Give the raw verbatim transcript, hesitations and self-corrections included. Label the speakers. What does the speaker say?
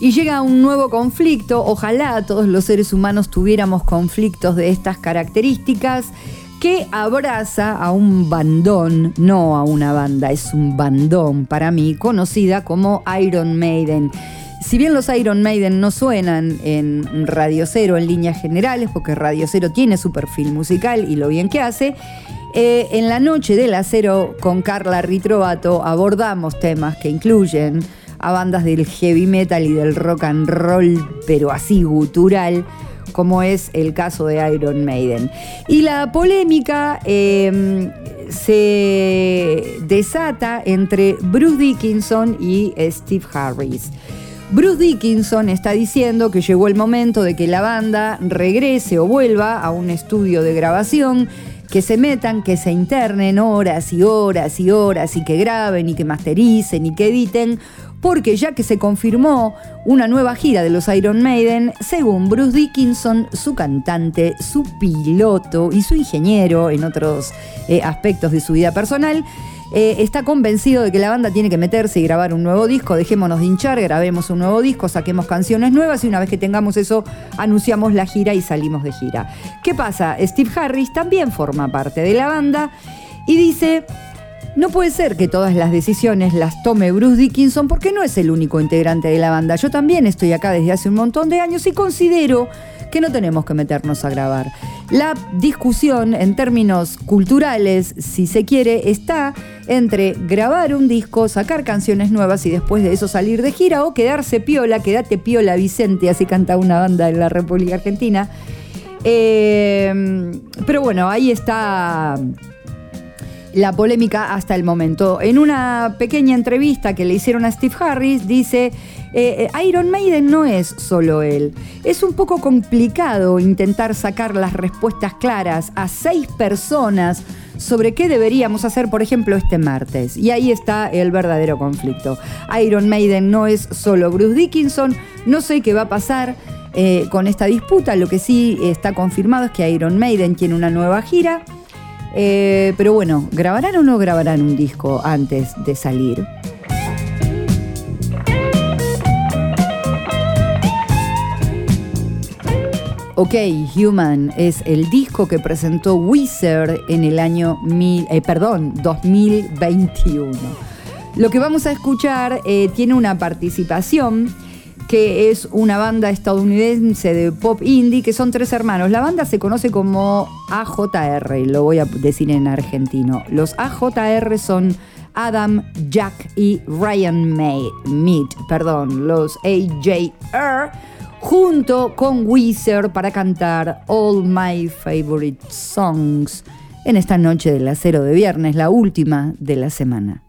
Speaker 1: Y llega un nuevo conflicto. Ojalá todos los seres humanos tuviéramos conflictos de estas características, que abraza a un bandón, no a una banda, es un bandón para mí, conocida como Iron Maiden. Si bien los Iron Maiden no suenan en Radio Cero en líneas generales, porque Radio Cero tiene su perfil musical y lo bien que hace, eh, en la noche del acero con Carla Ritrovato abordamos temas que incluyen a bandas del heavy metal y del rock and roll, pero así gutural, como es el caso de Iron Maiden. Y la polémica eh, se desata entre Bruce Dickinson y Steve Harris. Bruce Dickinson está diciendo que llegó el momento de que la banda regrese o vuelva a un estudio de grabación, que se metan, que se internen horas y horas y horas y que graben y que mastericen y que editen, porque ya que se confirmó una nueva gira de los Iron Maiden, según Bruce Dickinson, su cantante, su piloto y su ingeniero en otros eh, aspectos de su vida personal, eh, está convencido de que la banda tiene que meterse y grabar un nuevo disco. Dejémonos de hinchar, grabemos un nuevo disco, saquemos canciones nuevas y una vez que tengamos eso, anunciamos la gira y salimos de gira. ¿Qué pasa? Steve Harris también forma parte de la banda y dice: no puede ser que todas las decisiones las tome Bruce Dickinson, porque no es el único integrante de la banda. Yo también estoy acá desde hace un montón de años y considero que no tenemos que meternos a grabar. La discusión en términos culturales, si se quiere, está entre grabar un disco, sacar canciones nuevas y después de eso salir de gira, o quedarse piola, quédate piola Vicente, así canta una banda en la República Argentina. Eh, pero bueno, ahí está la polémica hasta el momento. En una pequeña entrevista que le hicieron a Steve Harris, dice: eh, Iron Maiden no es solo él. Es un poco complicado intentar sacar las respuestas claras a seis personas sobre qué deberíamos hacer, por ejemplo, este martes. Y ahí está el verdadero conflicto. Iron Maiden no es solo Bruce Dickinson. No sé qué va a pasar eh, con esta disputa. Lo que sí está confirmado es que Iron Maiden tiene una nueva gira. Eh, pero bueno, ¿grabarán o no grabarán un disco antes de salir? Ok, Human es el disco que presentó Weezer en el año mil, eh, perdón, dos mil veintiuno. Lo que vamos a escuchar eh, tiene una participación que es una banda estadounidense de pop indie, que son tres hermanos. La banda se conoce como A J R, lo voy a decir en argentino. Los A J R son Adam, Jack y Ryan May, Mead, perdón, los A J R, junto con Weezer para cantar All My Favorite Songs en esta noche del acero de viernes, la última de la semana.